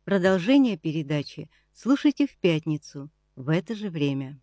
Продолжение передачи слушайте в пятницу в это же время.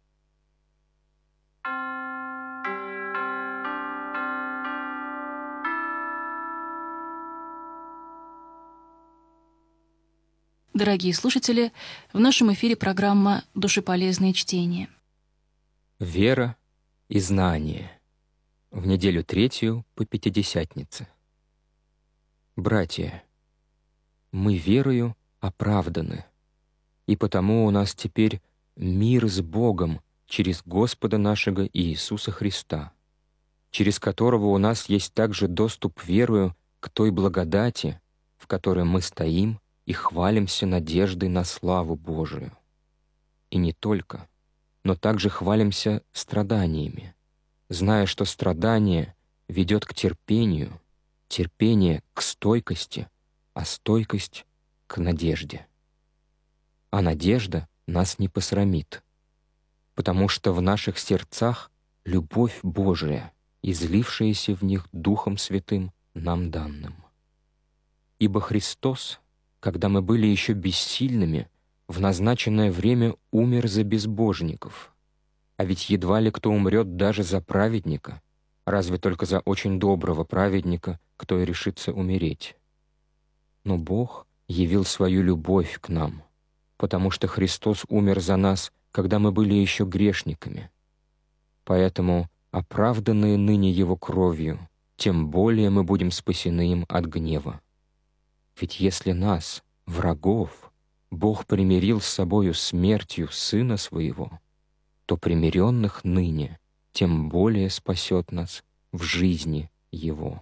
Дорогие слушатели, в нашем эфире программа «Душеполезные чтения». Вера и знание. В неделю 3 по Пятидесятнице. Братья, мы верою оправданы, и потому у нас теперь мир с Богом через Господа нашего Иисуса Христа, через которого у нас есть также доступ верою к той благодати, в которой мы стоим и хвалимся надеждой на славу Божию. И не только, но также хвалимся страданиями, зная, что страдание ведет к терпению, терпение — к стойкости, а стойкость — к надежде. А надежда нас не посрамит, потому что в наших сердцах любовь Божия, излившаяся в них Духом Святым нам данным. Ибо Христос, когда мы были еще бессильными, в назначенное время умер за безбожников. А ведь едва ли кто умрет даже за праведника, разве только за очень доброго праведника, кто и решится умереть. Но Бог явил свою любовь к нам, потому что Христос умер за нас, когда мы были еще грешниками. Поэтому, оправданные ныне Его кровью, тем более мы будем спасены им от гнева. Ведь если нас, врагов, Бог примирил с собою смертью Сына Своего, то примиренных ныне тем более спасет нас в жизни Его.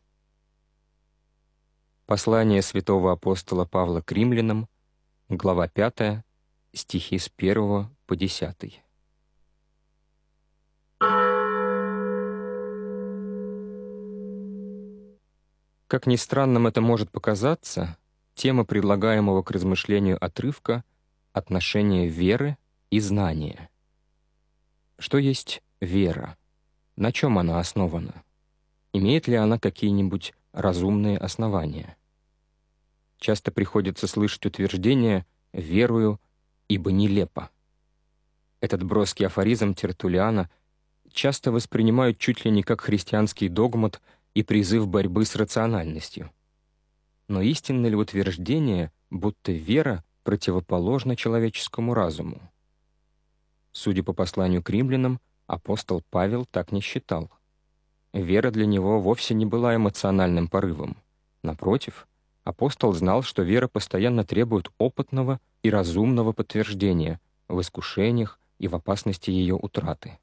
Послание святого апостола Павла к римлянам, глава 5, стихи с 1 по 10. Как ни странным это может показаться, тема предлагаемого к размышлению отрывка — отношение веры и знания. Что есть вера? На чем она основана? Имеет ли она какие-нибудь разумные основания? Часто приходится слышать утверждение «верую, ибо нелепо». Этот броский афоризм Тертуллиана часто воспринимают чуть ли не как христианский догмат и призыв борьбы с рациональностью. Но истинно ли утверждение, будто вера противоположна человеческому разуму? Судя по посланию к римлянам, апостол Павел так не считал. Вера для него вовсе не была эмоциональным порывом. Напротив, апостол знал, что вера постоянно требует опытного и разумного подтверждения в искушениях и в опасности ее утраты.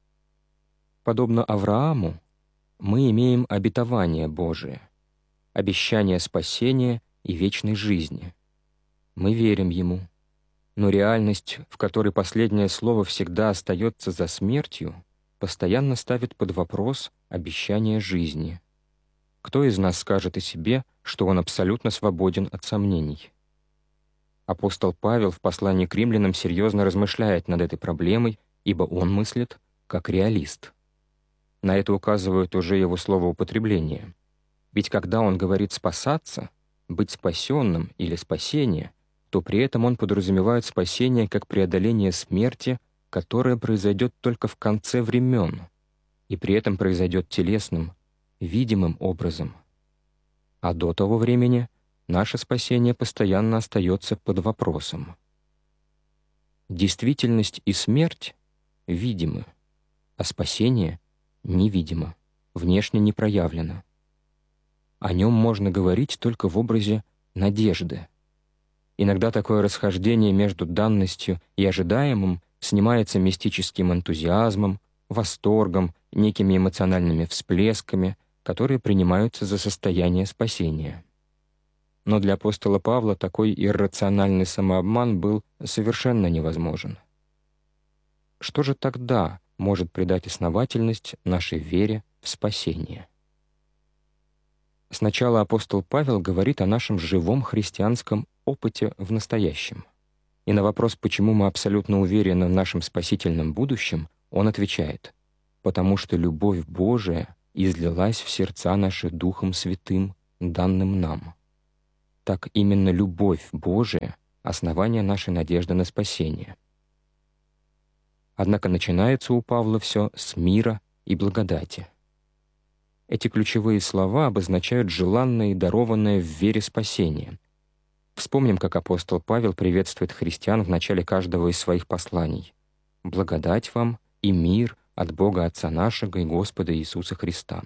Подобно Аврааму, мы имеем обетование Божие, обещание спасения и вечной жизни. Мы верим Ему, но реальность, в которой последнее слово всегда остается за смертью, постоянно ставит под вопрос обещание жизни. Кто из нас скажет о себе, что он абсолютно свободен от сомнений? Апостол Павел в послании к римлянам серьезно размышляет над этой проблемой, ибо он мыслит как реалист. На это указывает уже его словоупотребление. Ведь когда он говорит «спасаться», «быть спасенным» или «спасение», то при этом он подразумевает спасение как преодоление смерти, которое произойдет только в конце времен, и при этом произойдет телесным, видимым образом. А до того времени наше спасение постоянно остается под вопросом. Действительность и смерть видимы, а спасение невидимо, внешне не проявлено. О нем можно говорить только в образе надежды. Иногда такое расхождение между данностью и ожидаемым снимается мистическим энтузиазмом, восторгом, некими эмоциональными всплесками, которые принимаются за состояние спасения. Но для апостола Павла такой иррациональный самообман был совершенно невозможен. Что же тогда может придать основательность нашей вере в спасение? Сначала апостол Павел говорит о нашем живом христианском опыте в настоящем. И на вопрос, почему мы абсолютно уверены в нашем спасительном будущем, он отвечает: «Потому что любовь Божия излилась в сердца наши Духом Святым, данным нам». Так именно любовь Божия основание нашей надежды на спасение. Однако начинается у Павла все с мира и благодати. Эти ключевые слова обозначают желанное и дарованное в вере спасение. Вспомним, как апостол Павел приветствует христиан в начале каждого из своих посланий. «Благодать вам и мир от Бога Отца нашего и Господа Иисуса Христа».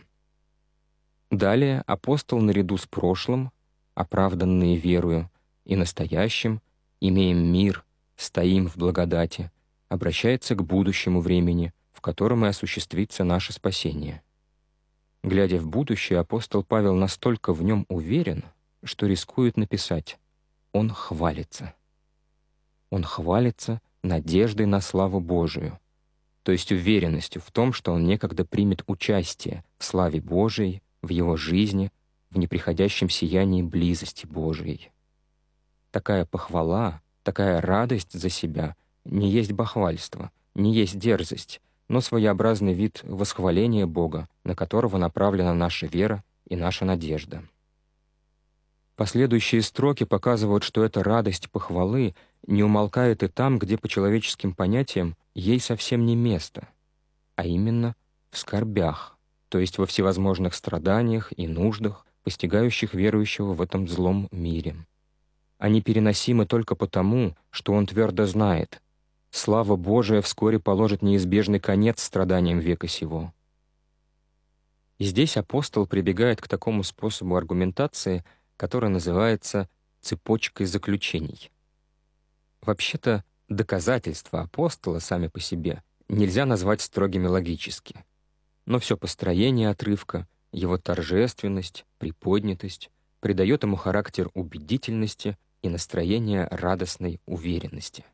Далее апостол наряду с прошлым, оправданные верою, и настоящим, имеем мир, стоим в благодати, обращается к будущему времени, в котором и осуществится наше спасение. Глядя в будущее, апостол Павел настолько в нем уверен, что рискует написать: «Он хвалится». Он хвалится надеждой на славу Божию, то есть уверенностью в том, что он некогда примет участие в славе Божией, в его жизни, в неприходящем сиянии близости Божией. Такая похвала, такая радость за себя не есть бахвальство, не есть дерзость, но своеобразный вид восхваления Бога, на которого направлена наша вера и наша надежда. Последующие строки показывают, что эта радость похвалы не умолкает и там, где по человеческим понятиям ей совсем не место, а именно в скорбях, то есть во всевозможных страданиях и нуждах, постигающих верующего в этом злом мире. Они переносимы только потому, что он твердо знает: слава Божия вскоре положит неизбежный конец страданиям века сего. И здесь апостол прибегает к такому способу аргументации, который называется цепочкой заключений. Вообще-то, доказательства апостола сами по себе нельзя назвать строгими логически. Но все построение отрывка, его торжественность, приподнятость придает ему характер убедительности и настроение радостной уверенности.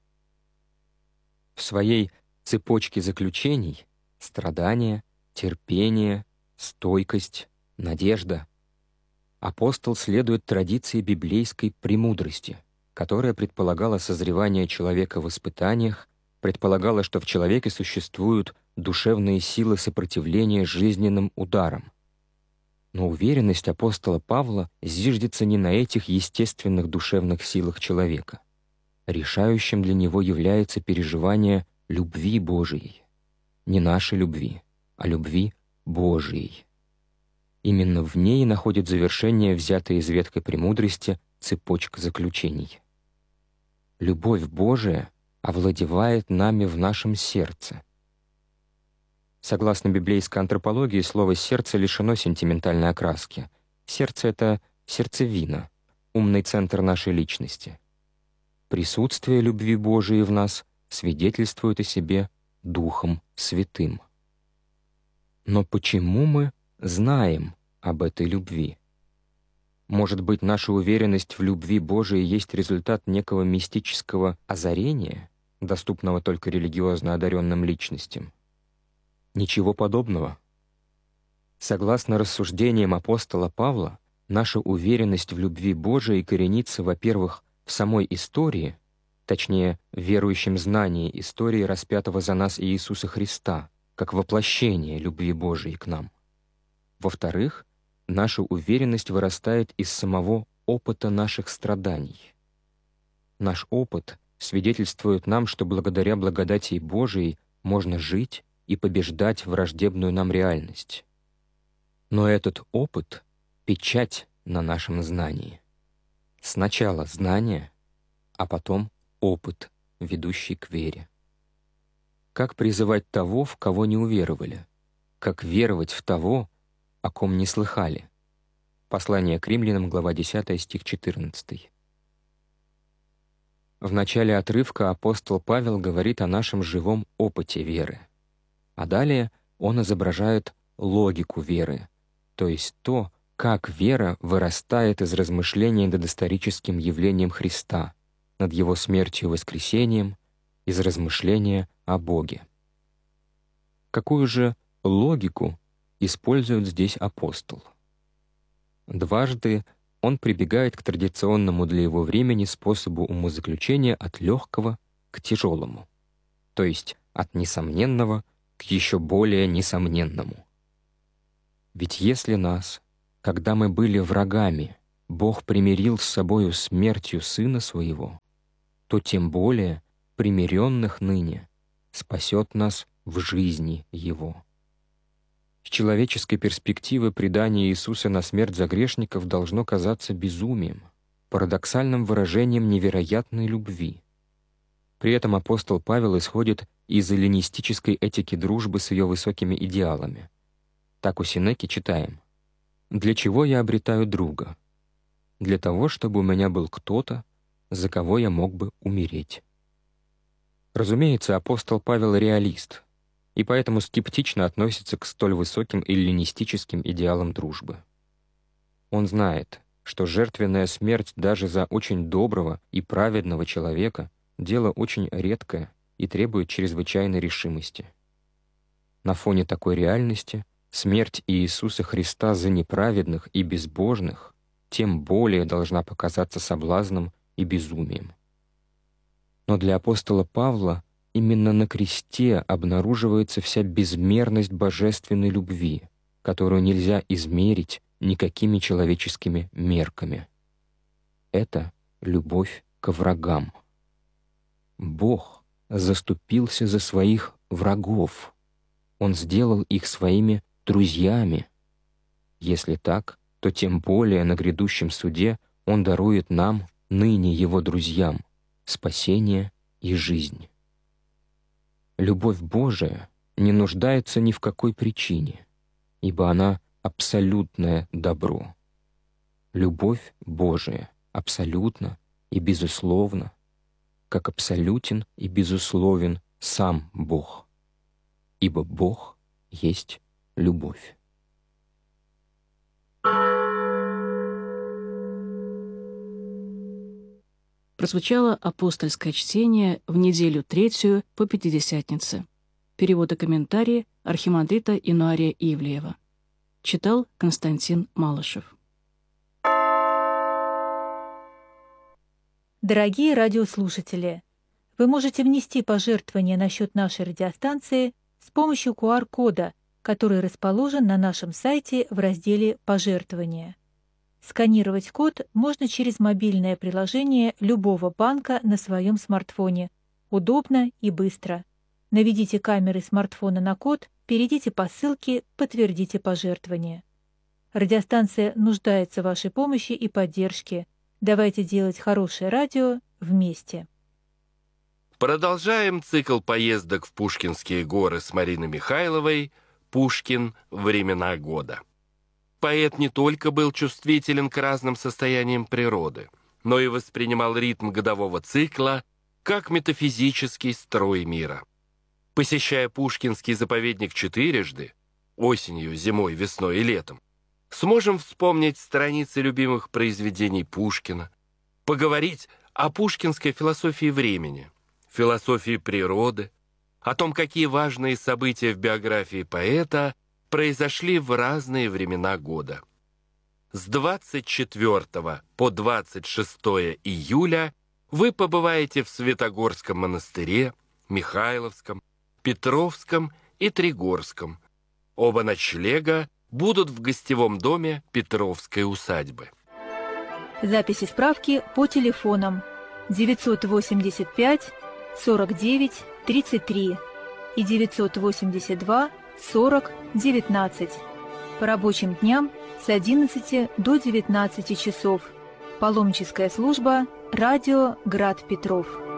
В своей цепочке заключений — страдания, терпение, стойкость, надежда — апостол следует традиции библейской премудрости, которая предполагала созревание человека в испытаниях, предполагала, что в человеке существуют душевные силы сопротивления жизненным ударам. Но уверенность апостола Павла зиждется не на этих естественных душевных силах человека. Решающим для него является переживание любви Божией. Не нашей любви, а любви Божией. Именно в ней находит завершение взятая из ветхой премудрости цепочка заключений. Любовь Божия овладевает нами в нашем сердце. Согласно библейской антропологии, слово «сердце» лишено сентиментальной окраски. Сердце — это сердцевина, умный центр нашей личности. Присутствие любви Божией в нас свидетельствует о себе Духом Святым. Но почему мы знаем об этой любви? Может быть, наша уверенность в любви Божией есть результат некого мистического озарения, доступного только религиозно одаренным личностям? Ничего подобного. Согласно рассуждениям апостола Павла, наша уверенность в любви Божией коренится, во-первых, в самой истории, точнее, в верующем знании истории распятого за нас Иисуса Христа, как воплощение любви Божией к нам. Во-вторых, наша уверенность вырастает из самого опыта наших страданий. Наш опыт свидетельствует нам, что благодаря благодати Божией можно жить и побеждать враждебную нам реальность. Но этот опыт — печать на нашем знании. Сначала знание, а потом опыт, ведущий к вере. Как призывать того, в кого не уверовали? Как веровать в того, о ком не слыхали? Послание к Римлянам, глава 10, стих 14. В начале отрывка апостол Павел говорит о нашем живом опыте веры. А далее он изображает логику веры, то есть то, как вера вырастает из размышления над историческим явлением Христа, над Его смертью и воскресением, из размышления о Боге. Какую же логику использует здесь апостол? Дважды он прибегает к традиционному для его времени способу умозаключения от легкого к тяжелому, то есть от несомненного к еще более несомненному. Ведь если нас, когда мы были врагами, Бог примирил с собою смертью Сына Своего, то тем более примиренных ныне спасет нас в жизни Его. С человеческой перспективы предание Иисуса на смерть за грешников должно казаться безумием, парадоксальным выражением невероятной любви. При этом апостол Павел исходит из эллинистической этики дружбы с ее высокими идеалами. Так у Сенеки читаем: «Для чего я обретаю друга? Для того, чтобы у меня был кто-то, за кого я мог бы умереть». Разумеется, апостол Павел реалист, и поэтому скептично относится к столь высоким эллинистическим идеалам дружбы. Он знает, что жертвенная смерть даже за очень доброго и праведного человека — дело очень редкое и требует чрезвычайной решимости. На фоне такой реальности смерть Иисуса Христа за неправедных и безбожных тем более должна показаться соблазном и безумием. Но для апостола Павла именно на кресте обнаруживается вся безмерность божественной любви, которую нельзя измерить никакими человеческими мерками. Это любовь к врагам. Бог заступился за своих врагов. Он сделал их своими друзьями. Если так, то тем более на грядущем суде Он дарует нам, ныне Его друзьям, спасение и жизнь. Любовь Божия не нуждается ни в какой причине, ибо она — абсолютное добро. Любовь Божия абсолютно и безусловно, как абсолютен и безусловен сам Бог, ибо Бог есть любовь. Прозвучало апостольское чтение в неделю третью по Пятидесятнице. Перевод и комментарии архимандрита Инуария Ивлеева. Читал Константин Малышев. Дорогие радиослушатели, вы можете внести пожертвования на счет нашей радиостанции с помощью QR-кода, который расположен на нашем сайте в разделе «Пожертвования». Сканировать код можно через мобильное приложение любого банка на своем смартфоне. Удобно и быстро. Наведите камеры смартфона на код, перейдите по ссылке, подтвердите пожертвование. Радиостанция нуждается в вашей помощи и поддержке. Давайте делать хорошее радио вместе. Продолжаем цикл поездок в Пушкинские горы с Мариной Михайловой «Пушкин. Времена года». Поэт не только был чувствителен к разным состояниям природы, но и воспринимал ритм годового цикла как метафизический строй мира. Посещая Пушкинский заповедник четырежды — осенью, зимой, весной и летом, сможем вспомнить страницы любимых произведений Пушкина, поговорить о пушкинской философии времени, философии природы, о том, какие важные события в биографии поэта произошли в разные времена года. С 24 по 26 июля вы побываете в Святогорском монастыре, Михайловском, Петровском и Тригорском. Оба ночлега будут в гостевом доме Петровской усадьбы. Записи справки по телефонам 985 49 33 и 982 40 19. По рабочим дням с 11 до 19 часов. Паломническая служба «Радио Град Петров».